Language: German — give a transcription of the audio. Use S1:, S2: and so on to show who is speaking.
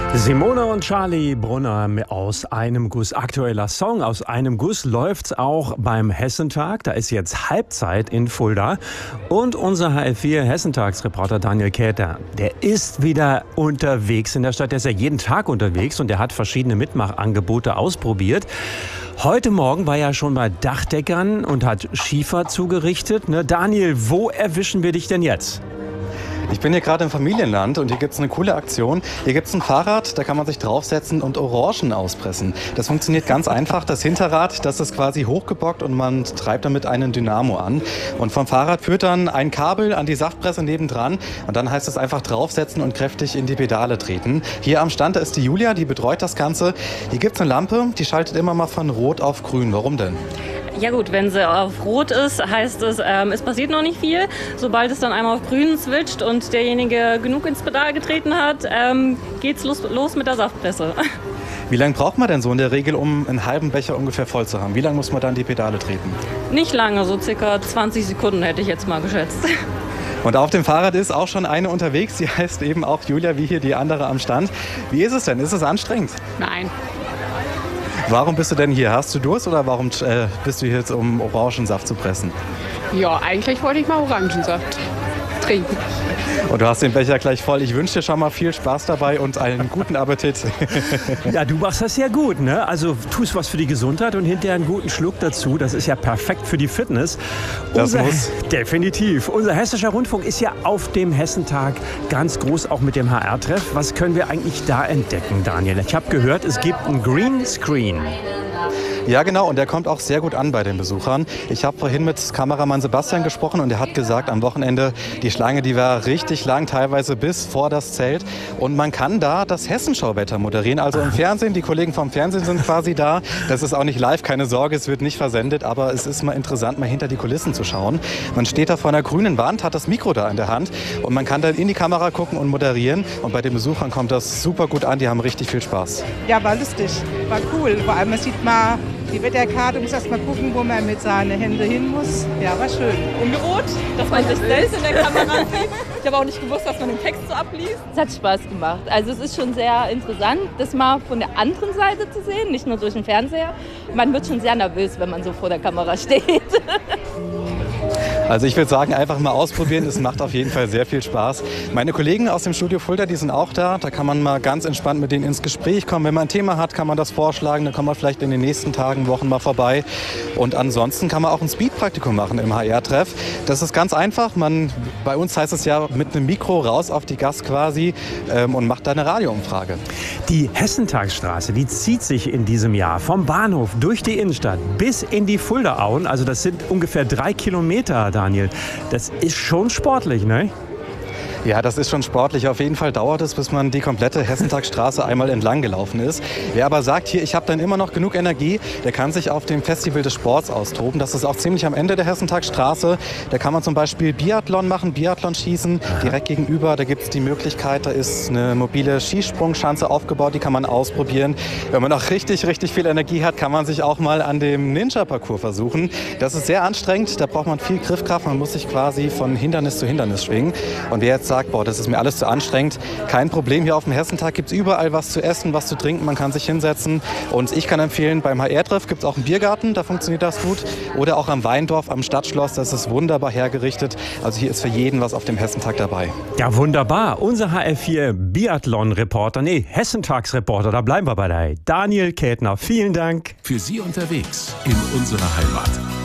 S1: Simone und Charlie Brunner aus einem Guss. Aktueller Song. Aus einem Guss läuft's auch beim Hessentag. Da ist jetzt Halbzeit in Fulda. Und unser HR4 Hessentagsreporter Daniel Käther, der ist wieder unterwegs in der Stadt. Der ist ja jeden Tag unterwegs und der hat verschiedene Mitmachangebote ausprobiert. Heute Morgen war er schon bei Dachdeckern und hat Schiefer zugerichtet. Ne? Daniel, wo erwischen wir dich denn jetzt?
S2: Ich bin hier gerade im Familienland und hier gibt es eine coole Aktion. Hier gibt es ein Fahrrad, da kann man sich draufsetzen und Orangen auspressen. Das funktioniert ganz einfach. Das Hinterrad, das ist quasi hochgebockt und man treibt damit einen Dynamo an. Und vom Fahrrad führt dann ein Kabel an die Saftpresse nebendran und dann heißt es einfach draufsetzen und kräftig in die Pedale treten. Hier am Stand ist die Julia, die betreut das Ganze. Hier gibt es eine Lampe, die schaltet immer mal von Rot auf Grün. Warum denn?
S3: Ja gut, wenn sie auf Rot ist, heißt es, es passiert noch nicht viel. Sobald es dann einmal auf Grün switcht und derjenige genug ins Pedal getreten hat, geht's los mit der Saftpresse.
S2: Wie lange braucht man denn so in der Regel, um einen halben Becher ungefähr voll zu haben? Wie lange muss man dann die Pedale treten?
S3: Nicht lange, so circa 20 Sekunden hätte ich jetzt mal geschätzt.
S2: Und auf dem Fahrrad ist auch schon eine unterwegs, die heißt eben auch Julia, wie hier die andere am Stand. Wie ist es denn? Ist es anstrengend?
S3: Nein.
S2: Warum bist du denn hier? Hast du Durst oder warum bist du hier jetzt, um Orangensaft zu pressen?
S4: Ja, eigentlich wollte ich mal Orangensaft trinken.
S2: Und du hast den Becher gleich voll. Ich wünsche dir schon mal viel Spaß dabei und einen guten Appetit.
S1: Ja, du machst das ja gut, ne? Also tust was für die Gesundheit und hinterher einen guten Schluck dazu. Das ist ja perfekt für die Fitness.
S2: Das muss.
S1: Definitiv. Unser Hessischer Rundfunk ist ja auf dem Hessentag ganz groß, auch mit dem HR-Treff. Was können wir eigentlich da entdecken, Daniel? Ich habe gehört, es gibt einen Greenscreen.
S2: Ja, genau. Und der kommt auch sehr gut an bei den Besuchern. Ich habe vorhin mit Kameramann Sebastian gesprochen und er hat gesagt, am Wochenende, die Schlange, die war richtig lang, teilweise bis vor das Zelt. Und man kann da das Hessenschauwetter moderieren. Also im Fernsehen, die Kollegen vom Fernsehen sind quasi da. Das ist auch nicht live, keine Sorge, es wird nicht versendet. Aber es ist mal interessant, mal hinter die Kulissen zu schauen. Man steht da vor einer grünen Wand, hat das Mikro da in der Hand und man kann dann in die Kamera gucken und moderieren. Und bei den Besuchern kommt das super gut an. Die haben richtig viel Spaß.
S5: Ja, war lustig, war cool. Vor allem, man sieht mal die Wetterkarte, muss erst mal gucken, wo man mit seinen Händen hin muss. Ja, war schön.
S6: Ungewohnt, dass man sich selbst in der Kamera sieht. Ich habe auch nicht gewusst, dass man den Text so abliest.
S7: Es hat Spaß gemacht. Also es ist schon sehr interessant, das mal von der anderen Seite zu sehen, nicht nur durch den Fernseher. Man wird schon sehr nervös, wenn man so vor der Kamera steht.
S2: Also ich würde sagen, einfach mal ausprobieren. Es macht auf jeden Fall sehr viel Spaß. Meine Kollegen aus dem Studio Fulda, die sind auch da. Da kann man mal ganz entspannt mit denen ins Gespräch kommen. Wenn man ein Thema hat, kann man das vorschlagen. Dann kommt man vielleicht in den nächsten Tagen, Wochen mal vorbei. Und ansonsten kann man auch ein Speed-Praktikum machen im HR-Treff. Das ist ganz einfach. Bei uns heißt es ja mit einem Mikro raus auf die Gas quasi und macht da eine Radioumfrage.
S1: Die Hessentagsstraße, die zieht sich in diesem Jahr vom Bahnhof durch die Innenstadt bis in die Fuldaauen. Also das sind ungefähr 3 Kilometer, Daniel. Das ist schon sportlich, ne?
S2: Ja, das ist schon sportlich. Auf jeden Fall dauert es, bis man die komplette Hessentagsstraße einmal entlang gelaufen ist. Wer aber sagt, hier, ich habe dann immer noch genug Energie, der kann sich auf dem Festival des Sports austoben. Das ist auch ziemlich am Ende der Hessentagsstraße. Da kann man zum Beispiel Biathlon machen, Biathlon schießen. Direkt gegenüber, da gibt es die Möglichkeit, da ist eine mobile Skisprungschanze aufgebaut, die kann man ausprobieren. Wenn man noch richtig, richtig viel Energie hat, kann man sich auch mal an dem Ninja-Parcours versuchen. Das ist sehr anstrengend, da braucht man viel Griffkraft. Man muss sich quasi von Hindernis zu Hindernis schwingen. Und wer jetzt sagt, boah, das ist mir alles zu anstrengend, kein Problem. Hier auf dem Hessentag gibt es überall was zu essen, was zu trinken. Man kann sich hinsetzen. Und ich kann empfehlen, beim HR-Treff gibt es auch einen Biergarten, da funktioniert das gut. Oder auch am Weindorf, am Stadtschloss, das ist wunderbar hergerichtet. Also hier ist für jeden was auf dem Hessentag dabei.
S1: Ja, wunderbar. Unser HR4 Biathlon-Reporter, Hessentagsreporter, da bleiben wir bei der Daniel Kätner. Vielen Dank.
S8: Für Sie unterwegs in unserer Heimat.